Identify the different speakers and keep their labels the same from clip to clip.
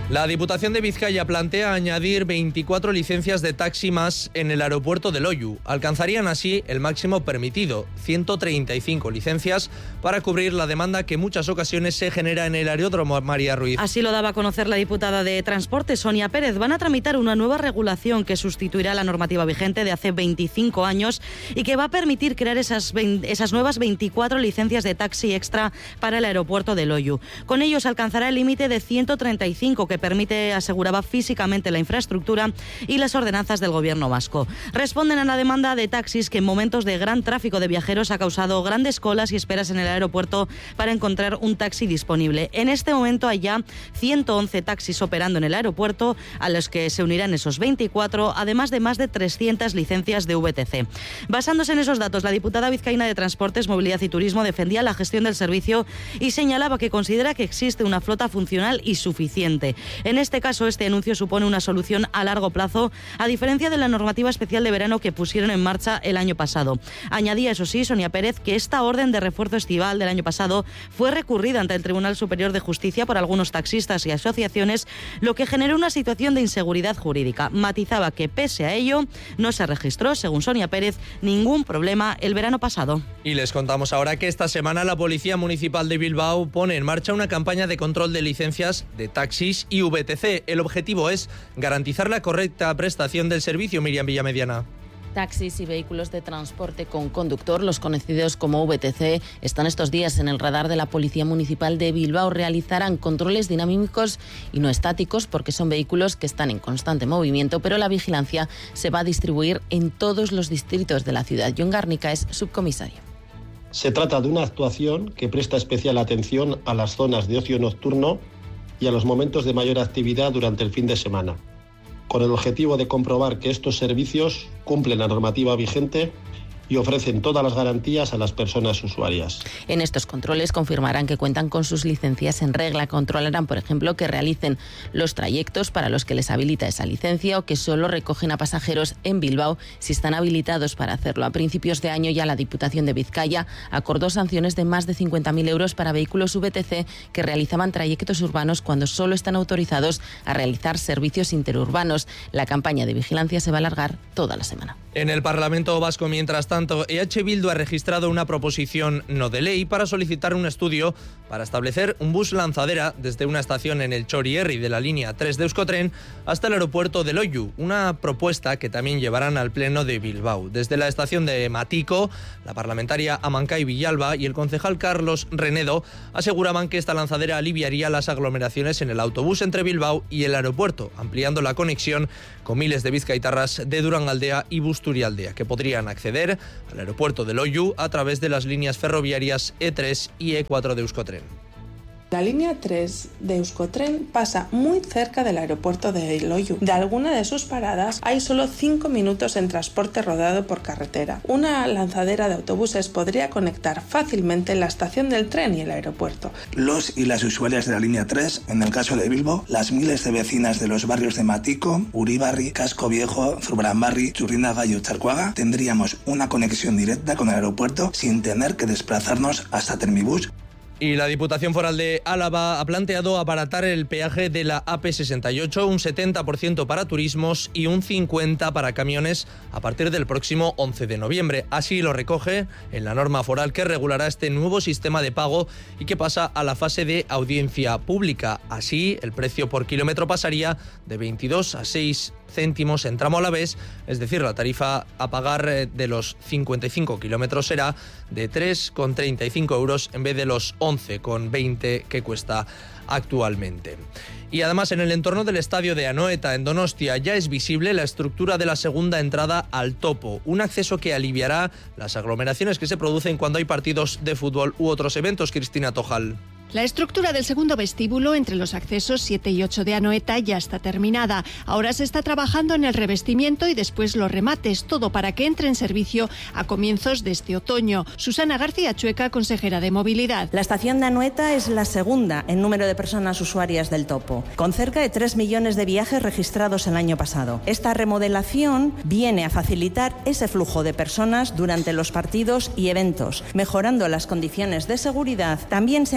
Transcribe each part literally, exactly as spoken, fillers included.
Speaker 1: La Diputación de Vizcaya plantea añadir veinticuatro licencias de taxi más en el aeropuerto de Loiu. Alcanzarían así el máximo permitido, ciento treinta y cinco licencias, para cubrir la demanda que en muchas ocasiones se genera en el aeródromo. María Ruiz.
Speaker 2: Así lo daba a conocer la diputada de Transporte, Sonia Pérez. Van a tramitar una nueva regulación que sustituirá la normativa vigente de hace veinticinco años y que va a permitir crear esas, veinte, esas nuevas veinticuatro licencias de taxi extra para el aeropuerto de Loiu. Con ello se alcanzará el límite de ciento treinta y cinco que permite, aseguraba, físicamente la infraestructura y las ordenanzas del gobierno vasco. Responden a la demanda de taxis que en momentos de gran tráfico de viajeros ha causado grandes colas y esperas en el aeropuerto para encontrar un taxi disponible. En este momento hay ya ciento once taxis operando en el aeropuerto, a los que se unirán esos veinticuatro, además de más de trescientas licencias de V T C. Basándose en esos datos, la diputada vizcaína de Transportes, Movilidad y Turismo defendía la gestión del servicio y señalaba que considera que existe una flota funcional y suficiente. En este caso, este anuncio supone una solución a largo plazo, a diferencia de la normativa especial de verano que pusieron en marcha el año pasado. Añadía, eso sí, Sonia Pérez, que esta orden de refuerzo estival del año pasado fue recurrida ante el Tribunal Superior de Justicia por algunos taxistas y asociaciones, lo que generó una situación de inseguridad jurídica. Matizaba que, pese a ello, no se registró, según Sonia Pérez, ningún problema el verano pasado.
Speaker 1: Y les contamos ahora que esta semana la Policía Municipal de Bilbao pone en marcha una campaña de control de licencias de taxis y V T C. El objetivo es garantizar la correcta prestación del servicio. Miriam Villamediana.
Speaker 3: Taxis y vehículos de transporte con conductor, los conocidos como V T C, están estos días en el radar de la Policía Municipal de Bilbao. Realizarán controles dinámicos y no estáticos porque son vehículos que están en constante movimiento, pero la vigilancia se va a distribuir en todos los distritos de la ciudad. John Garnica es subcomisario.
Speaker 4: Se trata de una actuación que presta especial atención a las zonas de ocio nocturno y a los momentos de mayor actividad durante el fin de semana, con el objetivo de comprobar que estos servicios cumplen la normativa vigente y ofrecen todas las garantías a las personas usuarias.
Speaker 3: En estos controles confirmarán que cuentan con sus licencias en regla. Controlarán, por ejemplo, que realicen los trayectos para los que les habilita esa licencia o que solo recogen a pasajeros en Bilbao si están habilitados para hacerlo. A principios de año ya la Diputación de Vizcaya acordó sanciones de más de cincuenta mil euros para vehículos V T C que realizaban trayectos urbanos cuando solo están autorizados a realizar servicios interurbanos. La campaña de vigilancia se va a alargar toda la semana.
Speaker 1: En el Parlamento vasco, mientras tanto, E H Bildu ha registrado una proposición no de ley para solicitar un estudio para establecer un bus lanzadera desde una estación en el Txorierri de la línea tres de Euskotren hasta el aeropuerto de Loiu, una propuesta que también llevarán al Pleno de Bilbao. Desde la estación de Matiko, la parlamentaria Amancay Villalba y el concejal Carlos Renedo aseguraban que esta lanzadera aliviaría las aglomeraciones en el autobús entre Bilbao y el aeropuerto, ampliando la conexión con miles de bizkaitarras de Durangaldea y Busturialdea, que podrían acceder al aeropuerto de Loiu a través de las líneas ferroviarias E tres y E cuatro de Euskotren.
Speaker 5: La línea tres de Euskotren pasa muy cerca del aeropuerto de Loiu. De alguna de sus paradas hay solo cinco minutos en transporte rodado por carretera. Una lanzadera de autobuses podría conectar fácilmente la estación del tren y el aeropuerto.
Speaker 6: Los y las usuarias de la línea tres, en el caso de Bilbao, las miles de vecinas de los barrios de Matiko, Uribarri, Casco Viejo, Zurbaranbarri, Churrinaga y Otxarkoaga, tendríamos una conexión directa con el aeropuerto sin tener que desplazarnos hasta Termibus.
Speaker 1: Y la Diputación Foral de Álava ha planteado abaratar el peaje de la A P sesenta y ocho, un setenta por ciento para turismos y un cincuenta por ciento para camiones a partir del próximo once de noviembre. Así lo recoge en la norma foral que regulará este nuevo sistema de pago y que pasa a la fase de audiencia pública. Así, el precio por kilómetro pasaría de veintidós a seis céntimos en tramo a la vez, es decir, la tarifa a pagar de los cincuenta y cinco kilómetros será de tres con treinta y cinco euros en vez de los once con veinte que cuesta actualmente. Y además, en el entorno del estadio de Anoeta, en Donostia, ya es visible la estructura de la segunda entrada al topo, un acceso que aliviará las aglomeraciones que se producen cuando hay partidos de fútbol u otros eventos. Cristina Tojal.
Speaker 7: La estructura del segundo vestíbulo entre los accesos siete y ocho de Anoeta ya está terminada. Ahora se está trabajando en el revestimiento y después los remates, todo para que entre en servicio a comienzos de este otoño. Susana García Chueca, consejera de Movilidad.
Speaker 8: La estación de Anoeta es la segunda en número de personas usuarias del topo, con cerca de tres millones de viajes registrados el año pasado. Esta remodelación viene a facilitar ese flujo de personas durante los partidos y eventos, mejorando las condiciones de seguridad. También se han prolongado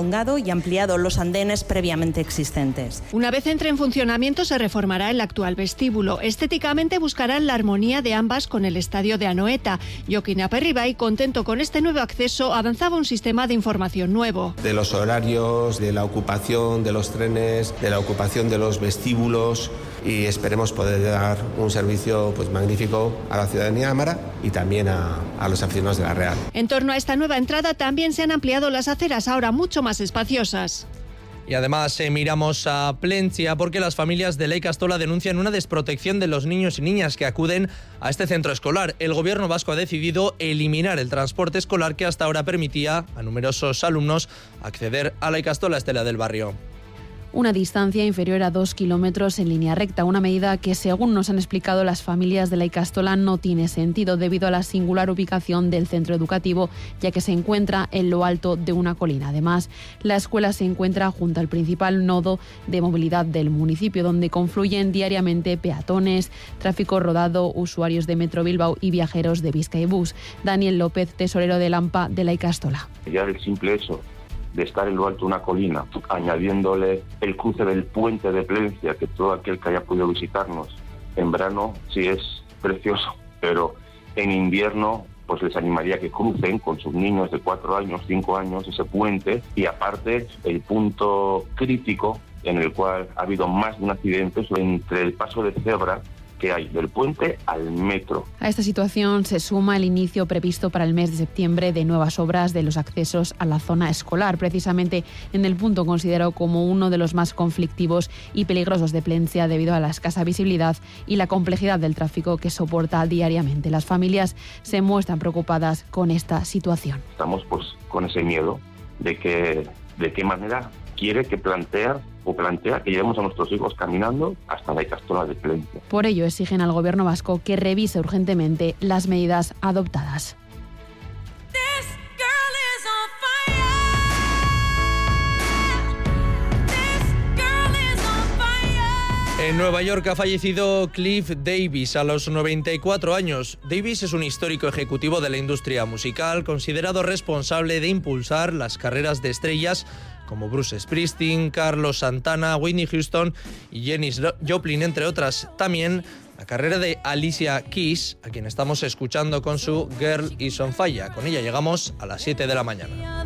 Speaker 8: prolongado y ampliado los andenes previamente existentes.
Speaker 7: Una vez entre en funcionamiento se reformará el actual vestíbulo. Estéticamente buscarán la armonía de ambas con el estadio de Anoeta. Joaquín Aperribay, contento con este nuevo acceso, avanzaba un sistema de información nuevo.
Speaker 9: De los horarios, de la ocupación de los trenes, de la ocupación de los vestíbulos, y esperemos poder dar un servicio pues magnífico a la ciudadanía de Amara y también a, a los aficionados de la Real.
Speaker 7: En torno a esta nueva entrada también se han ampliado las aceras, ahora mucho más espaciosas.
Speaker 1: Y además eh, miramos a Plencia porque las familias de la Ikastola denuncian una desprotección de los niños y niñas que acuden a este centro escolar. El gobierno vasco ha decidido eliminar el transporte escolar que hasta ahora permitía a numerosos alumnos acceder a la Ikastola Estela del Barrio.
Speaker 10: Una distancia inferior a dos kilómetros en línea recta, una medida que, según nos han explicado las familias de la Ikastola, no tiene sentido debido a la singular ubicación del centro educativo, ya que se encuentra en lo alto de una colina. Además, la escuela se encuentra junto al principal nodo de movilidad del municipio, donde confluyen diariamente peatones, tráfico rodado, usuarios de Metro Bilbao y viajeros de Bizkaibus. Daniel López, tesorero del AMPA de la Ikastola.
Speaker 11: Ya el simple hecho de estar en lo alto de una colina, añadiéndole el cruce del puente de Plencia, que todo aquel que haya podido visitarnos en verano sí es precioso, pero en invierno pues les animaría a que crucen con sus niños de cuatro años, cinco años ese puente, y aparte el punto crítico en el cual ha habido más de un accidente es entre el paso de cebra que hay del puente al metro.
Speaker 10: A esta situación se suma el inicio previsto para el mes de septiembre de nuevas obras de los accesos a la zona escolar, precisamente en el punto considerado como uno de los más conflictivos y peligrosos de Plencia debido a la escasa visibilidad y la complejidad del tráfico que soporta diariamente. Las familias se muestran preocupadas con esta situación.
Speaker 11: Estamos pues con ese miedo de que de qué manera quiere que plantea o plantea que llevemos a nuestros hijos caminando hasta la Ikastola de Plencia.
Speaker 10: Por ello exigen al gobierno vasco que revise urgentemente las medidas adoptadas.
Speaker 1: En Nueva York ha fallecido Cliff Davis a los noventa y cuatro años. Davis es un histórico ejecutivo de la industria musical, considerado responsable de impulsar las carreras de estrellas como Bruce Springsteen, Carlos Santana, Whitney Houston y Janis Joplin, entre otras. También la carrera de Alicia Keys, a quien estamos escuchando con su Girl Is on Fire. Con ella llegamos a las siete de la mañana.